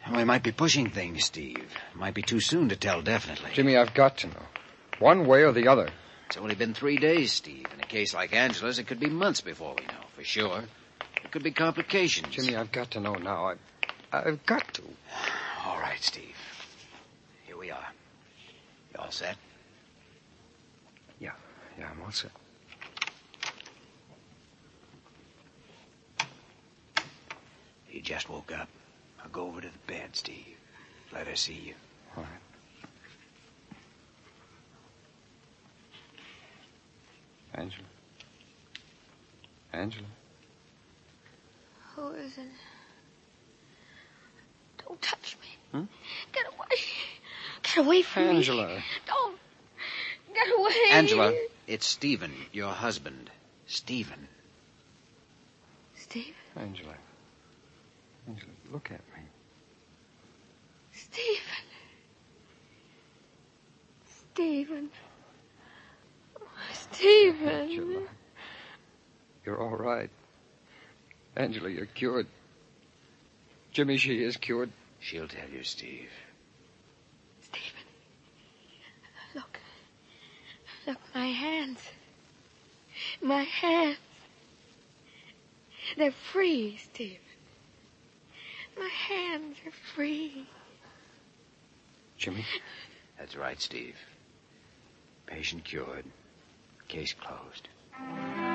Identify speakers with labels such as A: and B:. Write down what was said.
A: We might be pushing things, Steve. Might be too soon to tell definitely.
B: Jimmy, I've got to know. One way or the other.
A: It's only been 3 days, Steve. In a case like Angela's, it could be months before we know, for sure. There could be complications.
B: Jimmy, I've got to know now. I've got to.
A: All right, Steve. Here we are. You all set?
B: Yeah, I'm all set.
A: You just woke up. I'll go over to the bed, Steve. Let her see you.
B: All right. Angela?
C: Who is it? Don't touch me.
B: Hmm?
C: Get away. Get away from me.
B: Angela.
C: Don't. Get away.
A: Angela, it's Stephen, your husband. Stephen.
C: Stephen?
B: Angela, look at me.
C: Stephen. Stephen.
B: Angela. You're all right. Angela, you're cured. Jimmy, she is cured.
A: She'll tell you, Steve.
C: Stephen. Look, my hands. My hands. They're free, Stephen. My hands are free.
B: Jimmy?
A: That's right, Steve. Patient cured. Case closed.